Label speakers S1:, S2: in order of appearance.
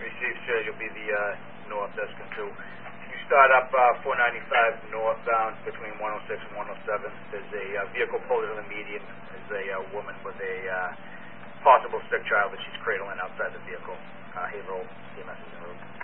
S1: received, sir. You'll be the North Escon 2. You start up 495 northbound between 106 and 107. There's a vehicle pulled into the median. There's a woman with a possible sick child that she's cradling outside the vehicle. Haverhill CMS is en route.